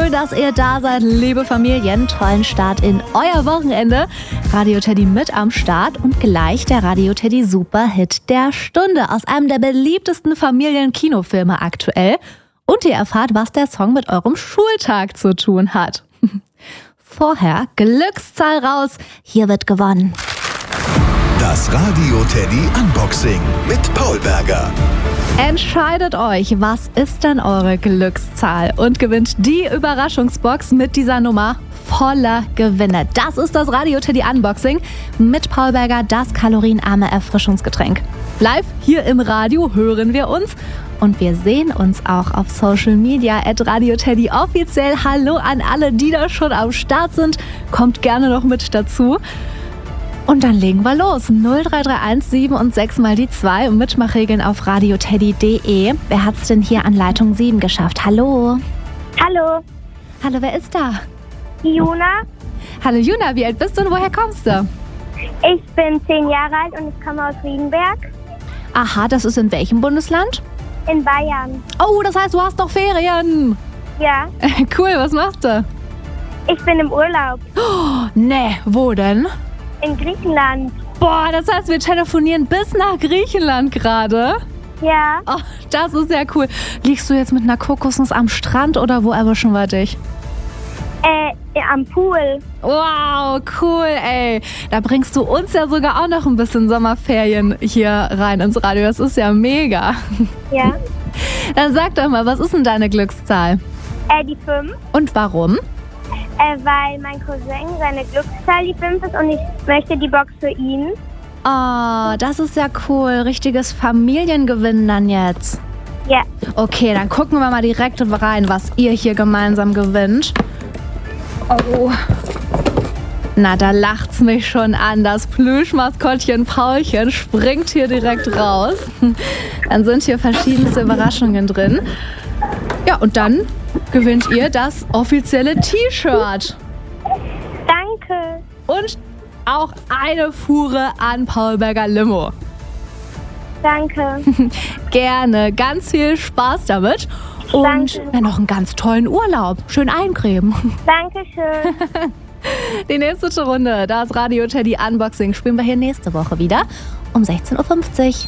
Schön, dass ihr da seid, liebe Familien. Tollen Start in euer Wochenende. Radio Teddy mit am Start und gleich der Radio Teddy Superhit der Stunde aus einem der beliebtesten Familien-Kinofilme aktuell. Und ihr erfahrt, was der Song mit eurem Schultag zu tun hat. Vorher Glückszahl raus. Hier wird gewonnen. Das Radio Teddy Unboxing mit Paul Berger. Entscheidet euch, was ist denn eure Glückszahl und gewinnt die Überraschungsbox mit dieser Nummer voller Gewinne. Das ist das Radio Teddy Unboxing mit Paul Berger, das kalorienarme Erfrischungsgetränk. Live hier im Radio hören wir uns und wir sehen uns auch auf Social Media @Radio Teddy offiziell. Hallo an alle, die da schon am Start sind. Kommt gerne noch mit dazu. Und dann legen wir los. 0331 7 und 6 mal die 2 und Mitmachregeln auf radioteddy.de. Wer hat's denn hier an Leitung 7 geschafft? Hallo. Hallo, Hallo, wer ist da? die Juna. Hallo Juna, wie alt bist du und woher kommst du? Ich bin 10 Jahre alt und ich komme aus Riedenberg Aha, das ist in welchem Bundesland? in Bayern. Oh, das heißt, du hast doch Ferien. Ja, Cool, was machst du? ich bin im Urlaub Nee, wo denn? in Griechenland. Boah, das heißt, wir telefonieren bis nach Griechenland gerade. Ja, Oh, das ist ja cool. Liegst du jetzt mit einer Kokosnuss am Strand oder wo erwischen wir dich? am Pool. Wow, cool, ey. Da bringst du uns ja sogar auch noch ein bisschen Sommerferien hier rein ins Radio. Das ist ja mega. Ja, Dann sag doch mal, was ist denn deine Glückszahl? die 5. Und warum? Weil mein Cousin seine Glückszahl die 5 ist und ich möchte die Box für ihn. Oh, das ist ja cool. Richtiges Familiengewinn dann jetzt. Ja, Okay, dann gucken wir mal direkt rein, was ihr hier gemeinsam gewinnt. Oh. Na, da lacht's mich schon an. Das Plüschmaskottchen Paulchen springt hier direkt raus. Dann sind hier verschiedenste Überraschungen drin. Ja, und dann gewinnt ihr das offizielle T-Shirt. danke. Und auch eine Fuhre an Paul Berger Limo. Danke. Gerne. Ganz viel Spaß damit. Und Danke. ja, noch einen ganz tollen Urlaub. Schön eincremen. Dankeschön. Die nächste Runde, das Radio Teddy Unboxing, spielen wir hier nächste Woche wieder um 16:50 Uhr.